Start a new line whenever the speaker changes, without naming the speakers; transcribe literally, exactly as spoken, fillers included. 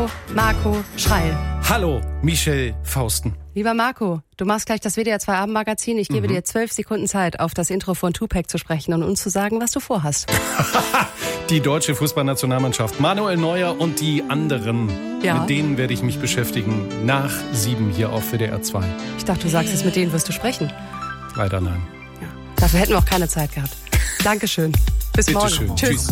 Hallo, Marco Schreil.
Hallo, Michel Fausten.
Lieber Marco, du machst gleich das W D R zwei Abendmagazin. Ich gebe mhm. dir zwölf Sekunden Zeit, auf das Intro von Tupac zu sprechen und uns zu sagen, was du vorhast.
Die deutsche Fußballnationalmannschaft, Manuel Neuer und die anderen.
Ja.
Mit denen werde ich mich beschäftigen nach sieben hier auf W D R zwei.
Ich dachte, du sagst es, mit denen wirst du sprechen.
Leider nein.
Ja. Dafür hätten wir auch keine Zeit gehabt. Dankeschön. Bis
Bitte
morgen.
schön.
Tschüss.
Tschüss.